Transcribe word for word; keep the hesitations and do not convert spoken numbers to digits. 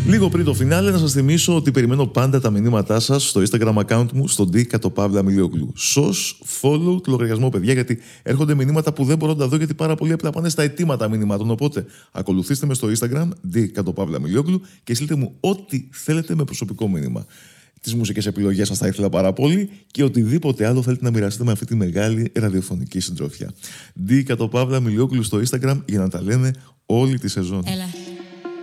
Λίγο πριν το φινάλε, να σας θυμίσω ότι περιμένω πάντα τα μηνύματά σας στο Instagram account μου, στο D Κατοπαύλα Μιλιόγλου. Σως, follow το λογαριασμό, παιδιά, γιατί έρχονται μηνύματα που δεν μπορώ να τα δω, γιατί πάρα πολλοί απλά πάνε στα αιτήματα μηνύματων. Οπότε, ακολουθήστε με στο Instagram, D Κατοπαύλα Μιλιόγλου, και στείλτε μου ό,τι θέλετε με προσωπικό μήνυμα. Τις μουσικές επιλογές σας θα ήθελα πάρα πολύ και οτιδήποτε άλλο θέλετε να μοιραστείτε με αυτή τη μεγάλη ραδιοφωνική συντροφιά. D Κατοπαύλα Μιλιόγλου στο Instagram για να τα λέμε όλη τη σεζόν. Έλα.